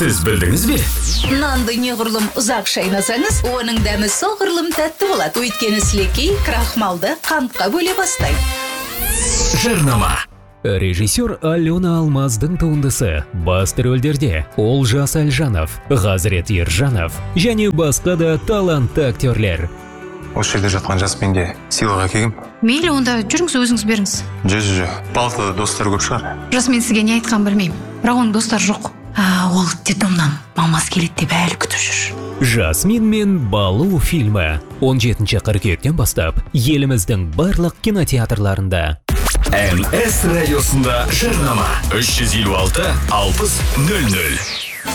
Siz bildiniz mi? Nanды неғұрлым ұзақ шайнасаңыз, оның дәмі соғұрлым тәтті болады. Өйткені сілекей крахмалды қантқа бөле бастайды. Жарнама. Режиссер Алена Алмаздың туындысы басты рөлдерде Олжас Әлжанов, Ғазірет Ержанов және басқа да талантты актерлер. Осы жерде жатқан жасменге сыйлық әкелгем. Мейлі, онда жүріңіз, өзіңіз беріңіз. Жө. Балты достар көп шығар. Жасмен сізге не айтқан білмеймін. Бірақ оның достар жоқ. Ол детдомнан мамасы келеді деп әлі күтіп жүр. Жасмин мен Балу фильмі 17 қыркүйектен бастап еліміздің барлық кинотеатрларында. МС радиосында жарнама 356 60 00.